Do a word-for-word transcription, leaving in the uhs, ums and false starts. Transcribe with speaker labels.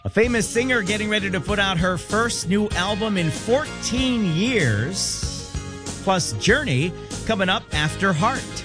Speaker 1: A famous singer getting ready to put out her first new album in fourteen years. Plus Journey coming up after Heart.